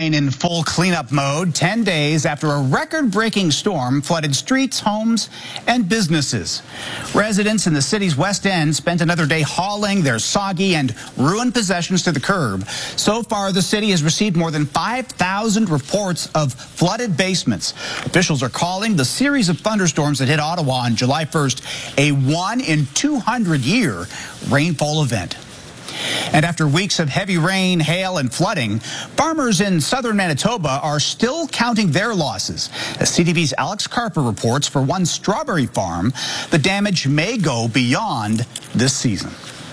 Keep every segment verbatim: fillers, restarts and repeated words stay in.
remain in full cleanup mode ten days after a record-breaking storm flooded streets, homes, and businesses. Residents in the city's West End spent another day hauling their soggy and ruined possessions to the curb. So far, the city has received more than five thousand reports of flooded basements. Officials are calling the series of thunderstorms that hit Ottawa on July first a one in two hundred year rainfall event. And after weeks of heavy rain, hail, and flooding, farmers in southern Manitoba are still counting their losses. As C T V's Alex Carper reports, for one strawberry farm, the damage may go beyond this season.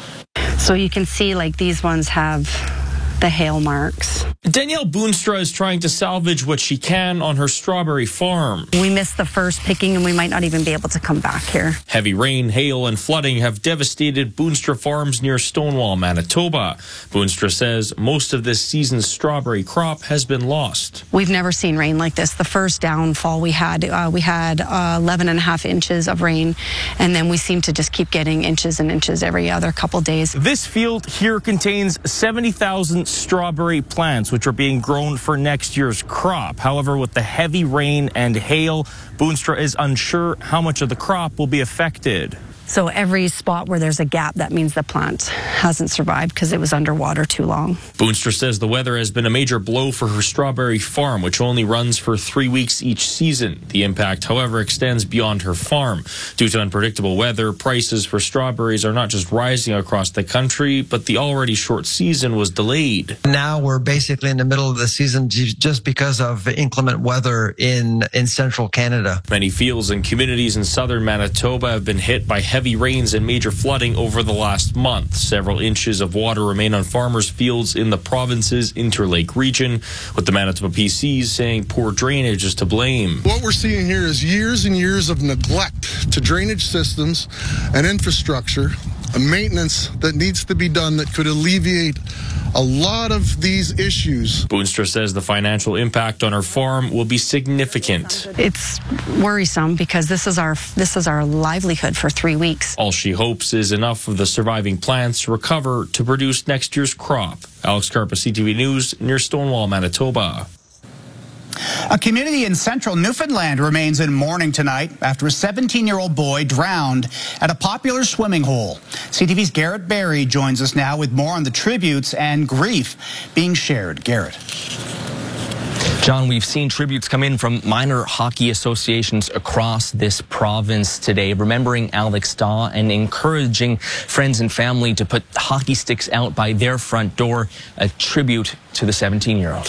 So you can see, like, these ones have the hail marks. Danielle Boonstra is trying to salvage what she can on her strawberry farm. We missed the first picking and we might not even be able to come back here. Heavy rain, hail, and flooding have devastated Boonstra farms near Stonewall, Manitoba. Boonstra says most of this season's strawberry crop has been lost. We've never seen rain like this. The first downfall we had, uh, we had uh, eleven and a half inches of rain, and then we seem to just keep getting inches and inches every other couple days. This field here contains seventy thousand strawberry plants, which are being grown for next year's crop. However, with the heavy rain and hail, Boonstra is unsure how much of the crop will be affected. So every spot where there's a gap, that means the plant hasn't survived because it was underwater too long. Boonstra says the weather has been a major blow for her strawberry farm, which only runs for three weeks each season. The impact, however, extends beyond her farm. Due to unpredictable weather, prices for strawberries are not just rising across the country, but the already short season was delayed. Now we're basically in the middle of the season just because of inclement weather in, in central Canada. Many fields and communities in southern Manitoba have been hit by heavy rains and major flooding over the last month. Several inches of water remain on farmers' fields in the province's Interlake region, with the Manitoba P Cs saying poor drainage is to blame. What we're seeing here is years and years of neglect to drainage systems and infrastructure, a maintenance that needs to be done that could alleviate a lot of these issues. Boonstra says the financial impact on her farm will be significant. It's worrisome because this is our this is our livelihood for three weeks. All she hopes is enough of the surviving plants recover to produce next year's crop. Alex Carpa, C T V News, near Stonewall, Manitoba. A community in central Newfoundland remains in mourning tonight after a seventeen-year-old boy drowned at a popular swimming hole. C T V's Garrett Barry joins us now with more on the tributes and grief being shared. Garrett. John, we've seen tributes come in from minor hockey associations across this province today, remembering Alex Daw and encouraging friends and family to put hockey sticks out by their front door, a tribute to the seventeen-year-old.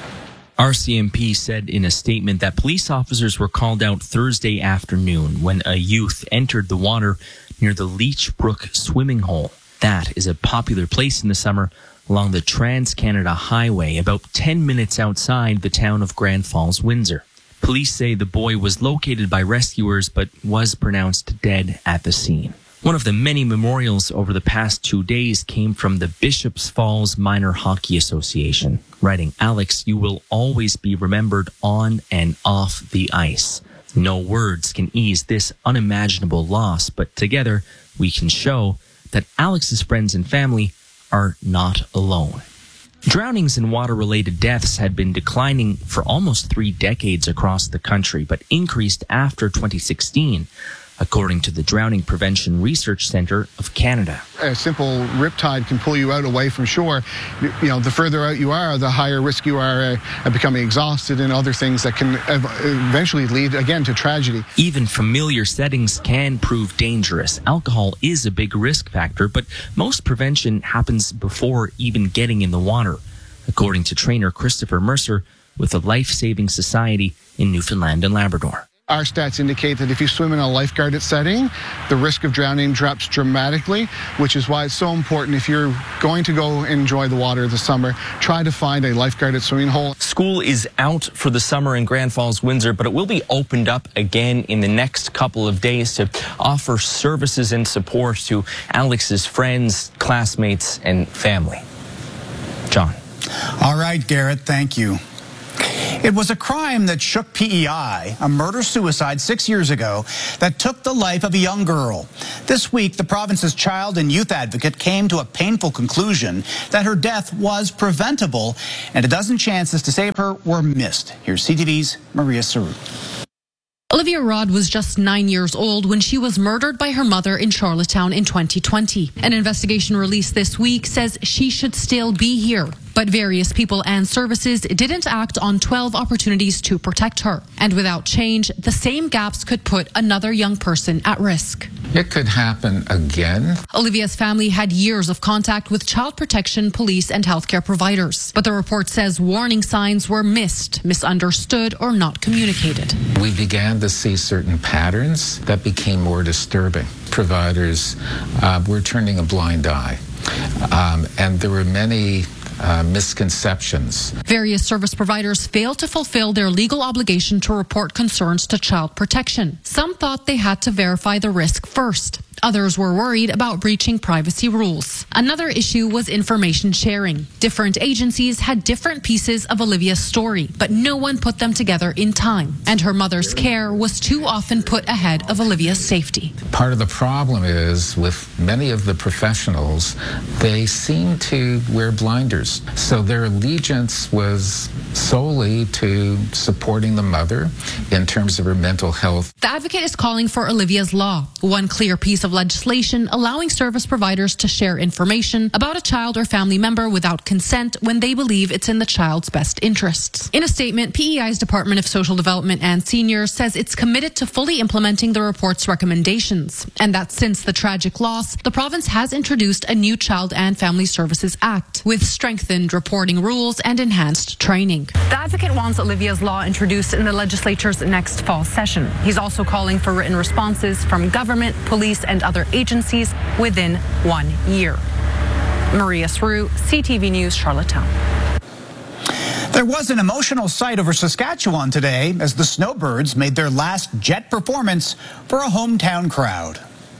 R C M P said in a statement that police officers were called out Thursday afternoon when a youth entered the water near the Leech Brook swimming hole. That is a popular place in the summer along the Trans-Canada Highway, about ten minutes outside the town of Grand Falls, Windsor. Police say the boy was located by rescuers but was pronounced dead at the scene. One of the many memorials over the past two days came from the Bishops Falls Minor Hockey Association, writing, "Alex, you will always be remembered on and off the ice. No words can ease this unimaginable loss, but together we can show that Alex's friends and family are not alone." Drownings and water-related deaths had been declining for almost three decades across the country, but increased after twenty sixteen. According to the Drowning Prevention Research Centre of Canada. A simple riptide can pull you out away from shore. You know, the further out you are, the higher risk you are uh, at becoming exhausted and other things that can eventually lead, again, to tragedy. Even familiar settings can prove dangerous. Alcohol is a big risk factor, but most prevention happens before even getting in the water, according to trainer Christopher Mercer with the Life Saving Society in Newfoundland and Labrador. Our stats indicate that if you swim in a lifeguarded setting, the risk of drowning drops dramatically, which is why it's so important if you're going to go enjoy the water this summer, try to find a lifeguarded swimming hole. School is out for the summer in Grand Falls, Windsor, but it will be opened up again in the next couple of days to offer services and support to Alex's friends, classmates, and family. John. All right, Garrett, thank you. It was a crime that shook P E I, a murder-suicide six years ago that took the life of a young girl. This week, the province's child and youth advocate came to a painful conclusion that her death was preventable, and a dozen chances to save her were missed. Here's C T V's Maria Saru. Olivia Rod was just nine years old when she was murdered by her mother in Charlottetown in twenty twenty. An investigation released this week says she should still be here. But various people and services didn't act on twelve opportunities to protect her. And without change, the same gaps could put another young person at risk. It could happen again. Olivia's family had years of contact with child protection, police, and healthcare providers. But the report says warning signs were missed, misunderstood, or not communicated. We began to see certain patterns that became more disturbing. Providers uh, were turning a blind eye. Um, and there were many Uh, misconceptions. Various service providers failed to fulfill their legal obligation to report concerns to child protection. Some thought they had to verify the risk first. Others were worried about breaching privacy rules. Another issue was information sharing. Different agencies had different pieces of Olivia's story, but no one put them together in time. And her mother's care was too often put ahead of Olivia's safety. Part of the problem is with many of the professionals, they seem to wear blinders. So their allegiance was solely to supporting the mother in terms of her mental health. The advocate is calling for Olivia's Law, one clear piece of legislation allowing service providers to share information about a child or family member without consent when they believe it's in the child's best interests. In a statement, P E I's Department of Social Development and Seniors says it's committed to fully implementing the report's recommendations, and that since the tragic loss, the province has introduced a new Child and Family Services Act with strengthened reporting rules and enhanced training. The advocate wants Olivia's Law introduced in the legislature's next fall session. He's also calling for written responses from government, police, and other agencies within one year. Maria Saru, C T V News, Charlottetown. There was an emotional sight over Saskatchewan today as the Snowbirds made their last jet performance for a hometown crowd.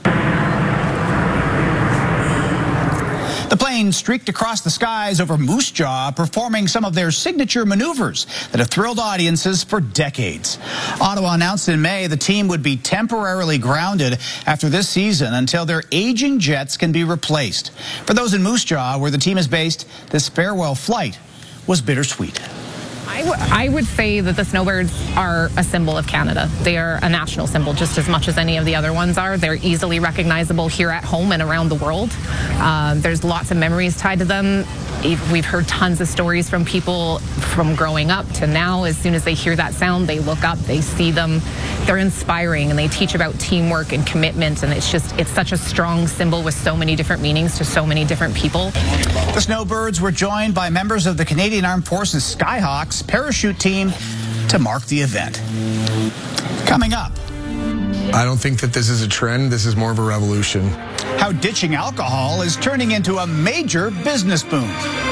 The plane streaked across the skies over Moose Jaw, performing some of their signature maneuvers that have thrilled audiences for decades. Ottawa announced in May the team would be temporarily grounded after this season until their aging jets can be replaced. For those in Moose Jaw, where the team is based, this farewell flight was bittersweet. I, w I would say that the Snowbirds are a symbol of Canada. They are a national symbol just as much as any of the other ones are. They're easily recognizable here at home and around the world. Um, there's lots of memories tied to them. We've heard tons of stories from people from growing up to now. As soon as they hear that sound, they look up, they see them. They're inspiring, and they teach about teamwork and commitment, and it's just, it's such a strong symbol with so many different meanings to so many different people. The Snowbirds were joined by members of the Canadian Armed Forces Skyhawks parachute team to mark the event. Coming up. I don't think that this is a trend. This is more of a revolution. How ditching alcohol is turning into a major business boom.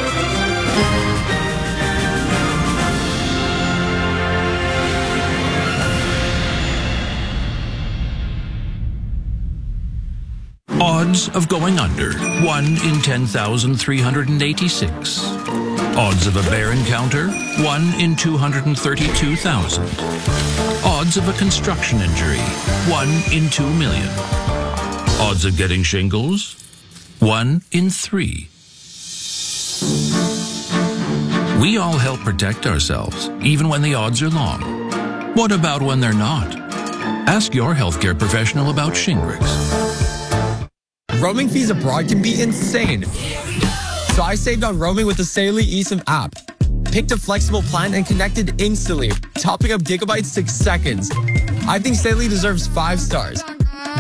Odds of going under, one in ten thousand three hundred eighty-six. Odds of a bear encounter, one in two hundred thirty-two thousand. Odds of a construction injury, one in two million. Odds of getting shingles, one in three. We all help protect ourselves, even when the odds are long. What about when they're not? Ask your healthcare professional about Shingrix. Roaming fees abroad can be insane. So I saved on roaming with the Saley eSIM app. Picked a flexible plan and connected instantly, topping up gigabytes six seconds. I think Saley deserves five stars.